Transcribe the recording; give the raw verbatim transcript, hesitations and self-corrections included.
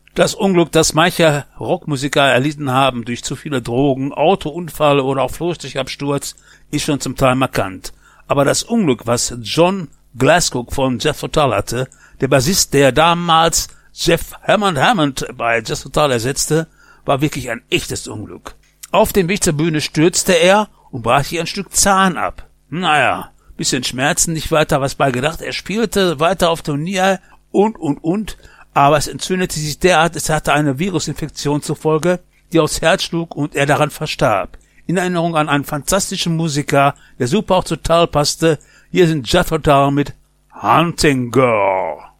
Das Unglück, das manche Rockmusiker erlitten haben durch zu viele Drogen, Autounfall oder auch Flugzeugabsturz, ist schon zum Teil markant. Aber das Unglück, was John Glascock von Jethro Tull hatte, der Bassist, der damals Jeff Hammond Hammond bei Jethro Tull ersetzte, war wirklich ein echtes Unglück. Auf dem Weg zur Bühne stürzte er und brach sich ein Stück Zahn ab. Naja, bisschen Schmerzen, nicht weiter was bei gedacht. Er spielte weiter auf Turnier und, und, und. Aber es entzündete sich derart, es hatte eine Virusinfektion zur Folge, die aufs Herz schlug und er daran verstarb. In Erinnerung an einen fantastischen Musiker, der super auch zu Tull passte. Hier sind Jethro Tull mit Hunting Girl.